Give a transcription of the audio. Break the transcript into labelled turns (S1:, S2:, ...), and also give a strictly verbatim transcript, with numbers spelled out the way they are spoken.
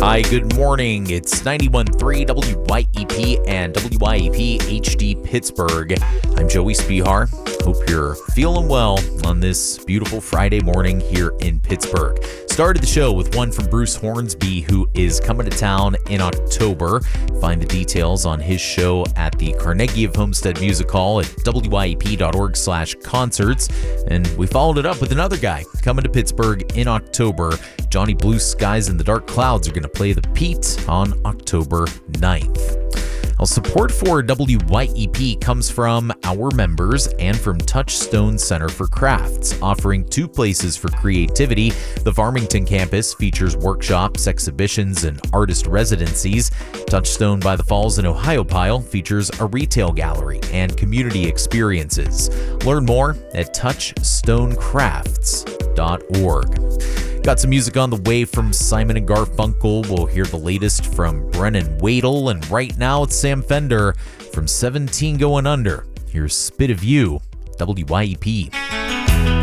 S1: Hi, good morning. It's ninety-one point three W Y E P and W Y E P H D Pittsburgh. I'm Joey Spihar. Hope you're feeling well on this beautiful Friday morning here in Pittsburgh. Started the show with one from Bruce Hornsby, who is coming to town in October. Find the details on his show at the Carnegie of Homestead Music Hall at W Y E P dot org slash concerts. And we followed it up with another guy coming to Pittsburgh in October. Johnny Blue Skies and the Dark Clouds are going to play the Pete on October ninth. Well, support for W Y E P comes from our members and from Touchstone Center for Crafts, offering two places for creativity. The Farmington campus features workshops, exhibitions, and artist residencies. Touchstone by the Falls in Ohiopyle features a retail gallery and community experiences. Learn more at touchstone crafts dot org. Got some music on the way from Simon and Garfunkel. We'll hear the latest from Brennan Wadle, and right now it's Sam Fender from seventeen Going Under. Here's Spit of You, W Y E P.